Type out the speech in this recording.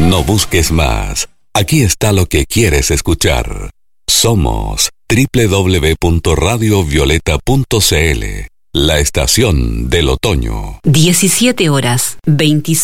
No busques más. Aquí está lo que quieres escuchar. Somos www.radiovioleta.cl, la estación del otoño. 17 horas, 25